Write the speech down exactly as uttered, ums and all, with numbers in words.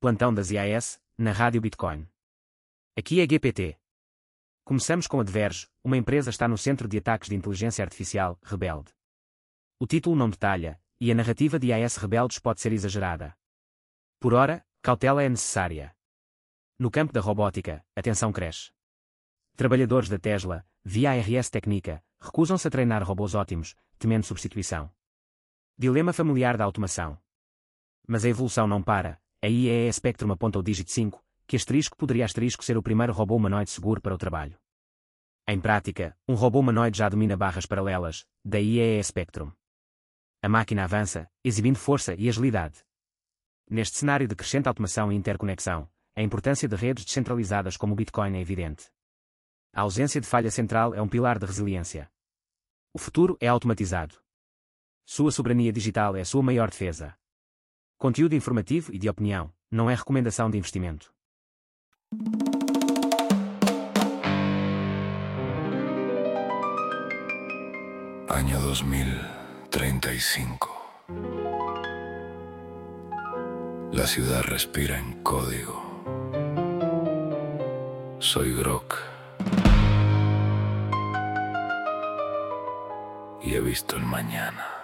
Plantão das I A S, na Rádio Bitcoin. Aqui é G P T. Começamos com a Diverge, uma empresa está no centro de ataques de inteligência artificial, rebelde. O título não detalha, e a narrativa de I A S rebeldes pode ser exagerada. Por ora, cautela é necessária. No campo da robótica, a tensão cresce. Trabalhadores da Tesla, via a R S Técnica, recusam-se a treinar robôs ótimos, temendo substituição. Dilema familiar da automação. Mas a evolução não para. A I A S Spectrum aponta o dígito cinco, que asterisco poderia asterisco ser o primeiro robô humanoide seguro para o trabalho. Em prática, um robô humanoide já domina barras paralelas, da I A S Spectrum. A máquina avança, exibindo força e agilidade. Neste cenário de crescente automação e interconexão, a importância de redes descentralizadas como o Bitcoin é evidente. A ausência de falha central é um pilar de resiliência. O futuro é automatizado. Sua soberania digital é a sua maior defesa. Conteúdo informativo e de opinião, não é recomendação de investimento. Año dos mil treinta y cinco. La ciudad respira en código. Soy Grok. Y he visto el mañana.